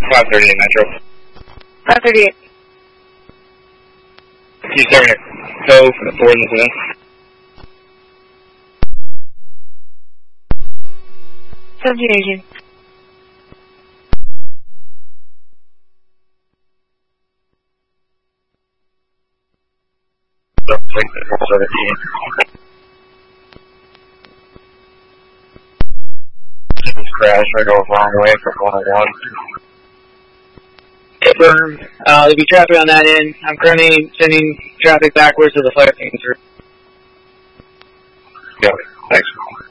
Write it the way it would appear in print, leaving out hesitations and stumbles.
538 Metro. 538. You starting to go for the Ford incident? Agent. Crash right over wrong way for 101. Confirmed. There'll be traffic on that end. I'm currently sending traffic backwards to the fire extinguisher. Yeah, thanks.